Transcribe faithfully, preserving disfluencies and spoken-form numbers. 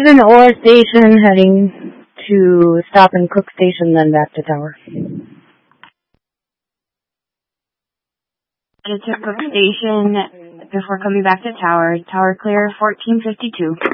Leaving ore station, heading to stop and cook station, then back to tower. Headed to cook station before coming back to tower. Tower clear, fourteen fifty-two.